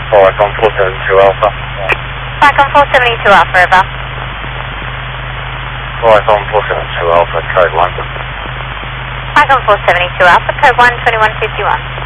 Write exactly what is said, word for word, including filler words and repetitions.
Falcon four seventy-two Alpha. Falcon four seventy-two Alpha, over. Falcon four seventy-two Alpha, code one. Falcon four seventy-two Alpha, code one, twenty-one fifty-one.